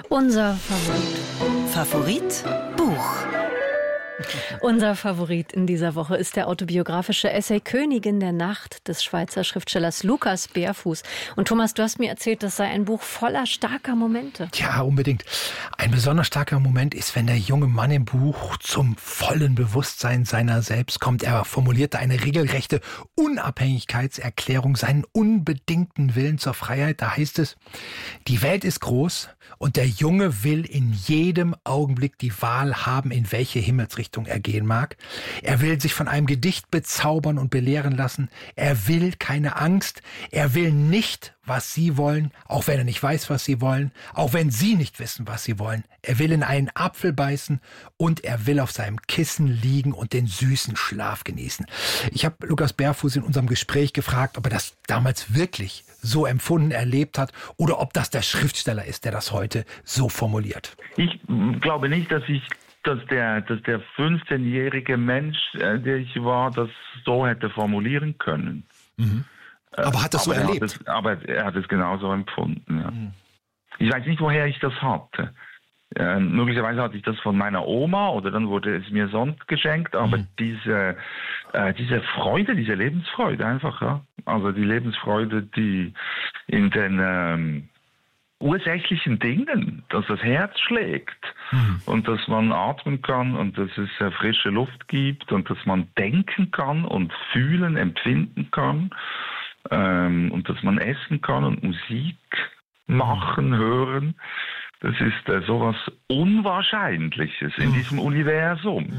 Unser Favorit. Favorit Buch. Unser Favorit in dieser Woche ist der autobiografische Essay Königin der Nacht des Schweizer Schriftstellers Lukas Berfuß. Und Thomas, du hast mir erzählt, das sei ein Buch voller starker Momente. Ja, unbedingt. Ein besonders starker Moment ist, wenn der junge Mann im Buch zum vollen Bewusstsein seiner selbst kommt. Er formulierte eine regelrechte Unabhängigkeitserklärung, seinen unbedingten Willen zur Freiheit. Da heißt es: Die Welt ist groß und der Junge will in jedem Augenblick die Wahl haben, in welche Himmelsrichtung er gehen mag. Er will sich von einem Gedicht bezaubern und belehren lassen. Er will keine Angst. Er will nicht, was Sie wollen, auch wenn er nicht weiß, was Sie wollen, auch wenn Sie nicht wissen, was Sie wollen. Er will in einen Apfel beißen und er will auf seinem Kissen liegen und den süßen Schlaf genießen. Ich habe Lukas Berfuß in unserem Gespräch gefragt, ob er das damals wirklich so empfunden, erlebt hat oder ob das der Schriftsteller ist, der das heute so formuliert. Ich glaube nicht, dass der 15-jährige Mensch, der ich war, das so hätte formulieren können. Mhm. Aber hat das so erlebt? Er hat es genauso empfunden, ja. Mhm. Ich weiß nicht, woher ich das hatte. Möglicherweise hatte ich das von meiner Oma oder dann wurde es mir sonst geschenkt, aber diese Freude, diese Lebensfreude einfach, ja. Also die Lebensfreude, die in den ursächlichen Dingen, dass das Herz schlägt und dass man atmen kann und dass es frische Luft gibt und dass man denken kann und fühlen, empfinden kann und dass man essen kann und Musik machen, hören. Das ist sowas Unwahrscheinliches in diesem Universum.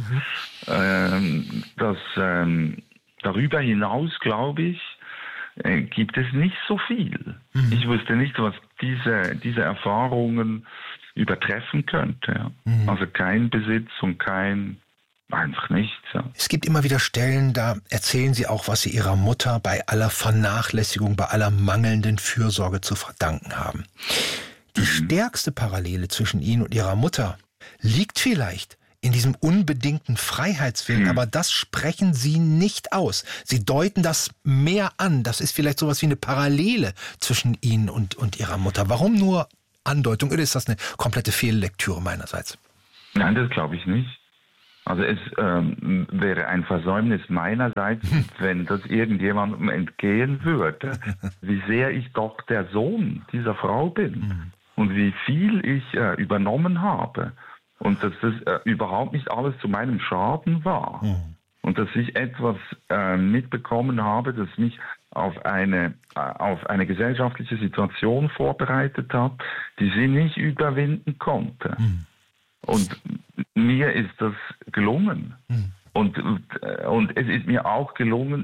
Darüber hinaus, glaube ich, gibt es nicht so viel. Ich wusste nicht, was diese Erfahrungen übertreffen könnte. Ja. Also kein Besitz und einfach nichts. Ja. Es gibt immer wieder Stellen, da erzählen Sie auch, was Sie Ihrer Mutter bei aller Vernachlässigung, bei aller mangelnden Fürsorge zu verdanken haben. Die stärkste Parallele zwischen Ihnen und Ihrer Mutter liegt vielleicht in diesem unbedingten Freiheitswillen, aber das sprechen Sie nicht aus. Sie deuten das mehr an. Das ist vielleicht sowas wie eine Parallele zwischen Ihnen und Ihrer Mutter. Warum nur Andeutung? Oder ist das eine komplette Fehllektüre meinerseits? Nein, das glaube ich nicht. Also es wäre ein Versäumnis meinerseits, wenn das irgendjemandem entgehen würde, wie sehr ich doch der Sohn dieser Frau bin und wie viel ich übernommen habe. Und dass das überhaupt nicht alles zu meinem Schaden war. Und dass ich etwas mitbekommen habe, das mich auf eine gesellschaftliche Situation vorbereitet hat, die sie nicht überwinden konnte. Und mir ist das gelungen. Und es ist mir auch gelungen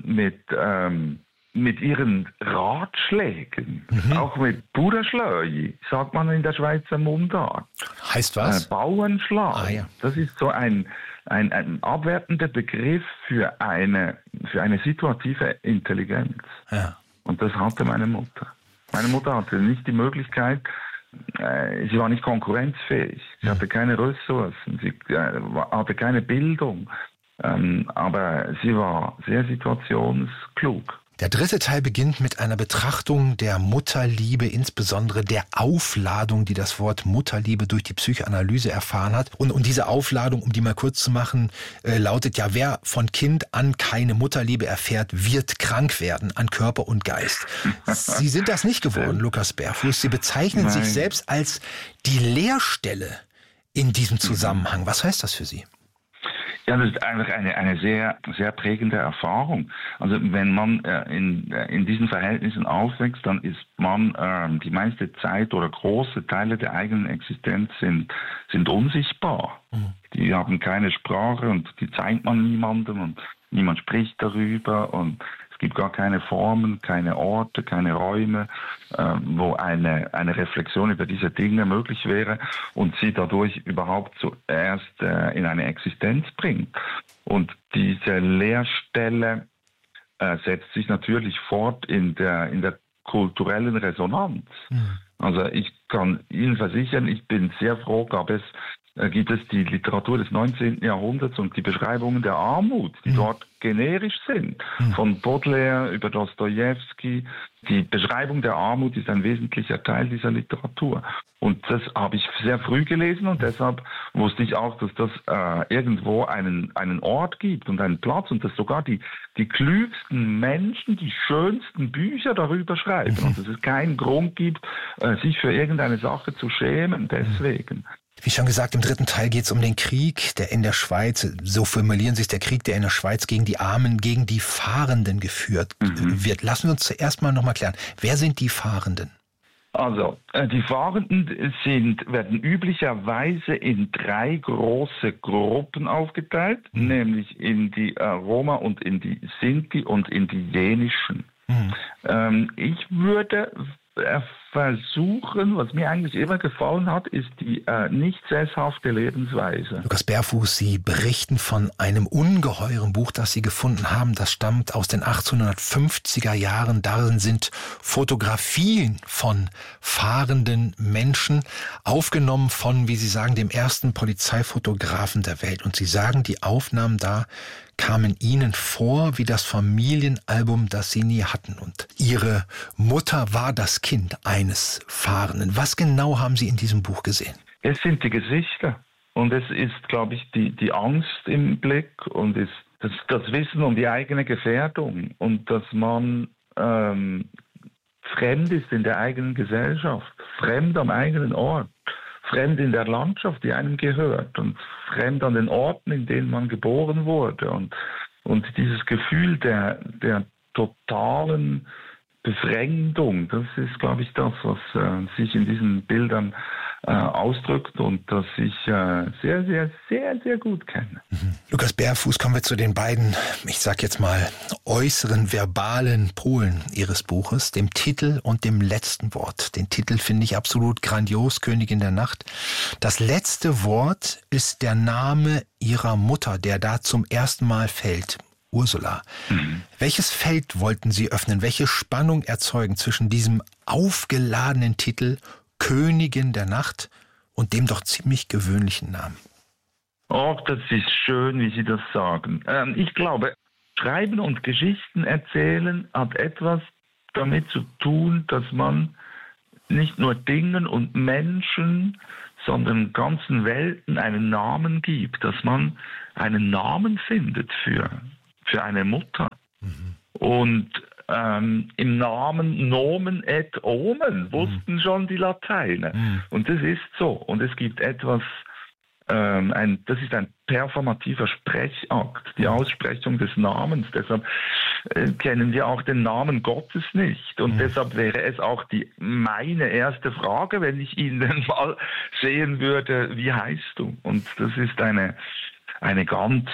mit ihren Ratschlägen, auch mit Buraschlöi, sagt man in der Schweizer Mundart. Heißt was? Bauernschlag. Ah, ja. Das ist so ein abwertender Begriff für eine situative Intelligenz. Ja. Und das hatte meine Mutter. Meine Mutter hatte nicht die Möglichkeit, sie war nicht konkurrenzfähig, sie hatte keine Ressourcen, sie hatte keine Bildung, aber sie war sehr situationsklug. Der dritte Teil beginnt mit einer Betrachtung der Mutterliebe, insbesondere der Aufladung, die das Wort Mutterliebe durch die Psychoanalyse erfahren hat. Und diese Aufladung, um die mal kurz zu machen, lautet ja: Wer von Kind an keine Mutterliebe erfährt, wird krank werden an Körper und Geist. Sie sind das nicht geworden, Lukas Berfuß. Sie bezeichnen sich selbst als die Leerstelle in diesem Zusammenhang. Was heißt das für Sie? Ja, das ist einfach eine sehr, sehr prägende Erfahrung. Also wenn man in diesen Verhältnissen aufwächst, dann ist man die meiste Zeit oder große Teile der eigenen Existenz sind unsichtbar. Die haben keine Sprache und die zeigt man niemandem und niemand spricht darüber und es gibt gar keine Formen, keine Orte, keine Räume, wo eine Reflexion über diese Dinge möglich wäre und sie dadurch überhaupt zuerst in eine Existenz bringt. Und diese Leerstelle setzt sich natürlich fort in der kulturellen Resonanz. Also ich kann Ihnen versichern, ich bin sehr froh, gab es gibt es die Literatur des 19. Jahrhunderts und die Beschreibungen der Armut, die dort generisch sind. Von Baudelaire über Dostojewski. Die Beschreibung der Armut ist ein wesentlicher Teil dieser Literatur. Und das habe ich sehr früh gelesen und deshalb wusste ich auch, dass das irgendwo einen Ort gibt und einen Platz und dass sogar die klügsten Menschen die schönsten Bücher darüber schreiben und dass es keinen Grund gibt, sich für irgendeine Sache zu schämen deswegen. Wie schon gesagt, im dritten Teil geht es um den Krieg, der in der Schweiz, so formulieren Sie es, der Krieg, der in der Schweiz gegen die Armen, gegen die Fahrenden geführt wird. Lassen wir uns zuerst mal nochmal klären, wer sind die Fahrenden? Also, die Fahrenden werden üblicherweise in 3 große Gruppen aufgeteilt, nämlich in die Roma und in die Sinti und in die Jenischen. Ich würde versuchen, was mir eigentlich immer gefallen hat, ist die nicht sesshafte Lebensweise. Lukas Berfuß, Sie berichten von einem ungeheuren Buch, das Sie gefunden haben. Das stammt aus den 1850er Jahren. Darin sind Fotografien von fahrenden Menschen, aufgenommen von, wie Sie sagen, dem ersten Polizeifotografen der Welt. Und Sie sagen, die Aufnahmen da kamen Ihnen vor wie das Familienalbum, das Sie nie hatten. Und Ihre Mutter war das Kind eines Fahrenden. Was genau haben Sie in diesem Buch gesehen? Es sind die Gesichter und es ist, glaube ich, die Angst im Blick und ist das Wissen um die eigene Gefährdung und dass man fremd ist in der eigenen Gesellschaft, fremd am eigenen Ort, fremd in der Landschaft, die einem gehört und fremd an den Orten, in denen man geboren wurde. Und dieses Gefühl der totalen Befremdung, das ist, glaube ich, das, was sich in diesen Bildern ausdrückt und das ich sehr, sehr, sehr, sehr gut kenne. Lukas Berfuß, kommen wir zu den beiden, ich sag jetzt mal, äußeren verbalen Polen Ihres Buches, dem Titel und dem letzten Wort. Den Titel finde ich absolut grandios, Königin der Nacht. Das letzte Wort ist der Name Ihrer Mutter, der da zum ersten Mal fällt. Ursula. Welches Feld wollten Sie öffnen? Welche Spannung erzeugen zwischen diesem aufgeladenen Titel Königin der Nacht und dem doch ziemlich gewöhnlichen Namen? Oh, das ist schön, wie Sie das sagen. Ich glaube, Schreiben und Geschichten erzählen hat etwas damit zu tun, dass man nicht nur Dingen und Menschen, sondern ganzen Welten einen Namen gibt, dass man einen Namen findet für eine Mutter. Und im Namen Nomen et Omen wussten schon die Lateiner. Und das ist so. Und es gibt etwas, das ist ein performativer Sprechakt, die Aussprechung des Namens. Deshalb kennen wir auch den Namen Gottes nicht. Und deshalb wäre es auch meine erste Frage, wenn ich ihn denn mal sehen würde, wie heißt du? Und das ist eine ganz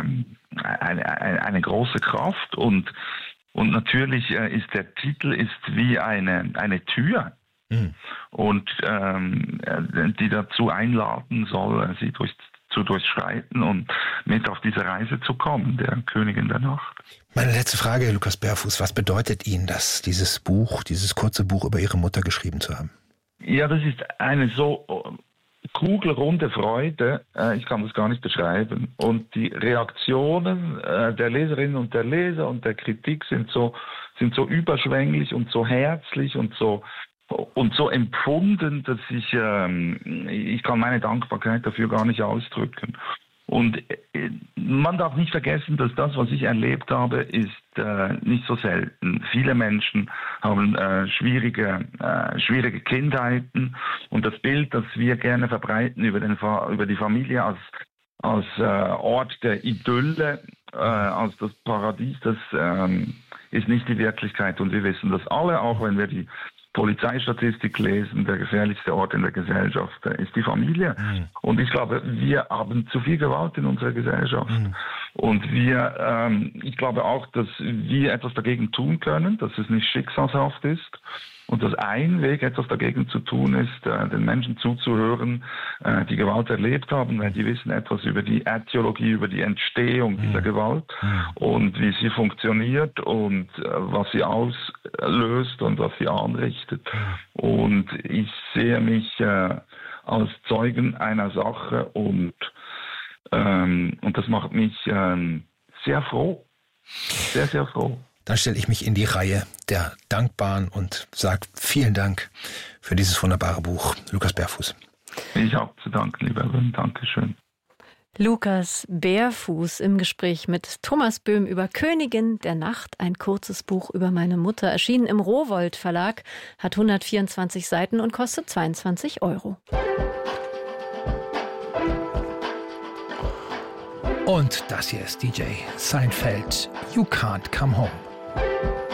eine große Kraft und natürlich ist der Titel wie eine Tür und die dazu einladen soll, sie zu durchschreiten und mit auf diese Reise zu kommen, der Königin der Nacht. Meine letzte Frage, Lukas Berfuß, was bedeutet Ihnen das, dieses kurze Buch über Ihre Mutter geschrieben zu haben? Ja, das ist eine so kugelrunde Freude, ich kann das gar nicht beschreiben. Und die Reaktionen der Leserinnen und der Leser und der Kritik sind so überschwänglich und so herzlich und so empfunden, dass ich kann meine Dankbarkeit dafür gar nicht ausdrücken. Und man darf nicht vergessen, dass das, was ich erlebt habe, ist nicht so selten. Viele Menschen haben schwierige Kindheiten und das Bild, das wir gerne verbreiten über die Familie als Ort der Idylle, als das Paradies, das ist nicht die Wirklichkeit. Und wir wissen das alle, auch wenn wir die Polizeistatistik lesen, der gefährlichste Ort in der Gesellschaft ist die Familie. Und ich glaube, wir haben zu viel Gewalt in unserer Gesellschaft. Und ich glaube auch, dass wir etwas dagegen tun können, dass es nicht schicksalshaft ist. Und dass ein Weg, etwas dagegen zu tun, ist, den Menschen zuzuhören, die Gewalt erlebt haben, weil die wissen etwas über die Ätiologie, über die Entstehung dieser Gewalt und wie sie funktioniert und was sie auslöst und was sie anrichtet. Und ich sehe mich als Zeugen einer Sache und das macht mich sehr froh. Sehr, sehr froh. Dann stelle ich mich in die Reihe der Dankbaren und sage vielen Dank für dieses wunderbare Buch, Lukas Bärfuß. Ich habe zu danken, lieber Wim. Dankeschön. Lukas Bärfuß im Gespräch mit Thomas Böhm über Königin der Nacht, ein kurzes Buch über meine Mutter, erschienen im Rowohlt Verlag, hat 124 Seiten und kostet 22 €. Und das hier ist DJ Seinfeld, You Can't Come Home.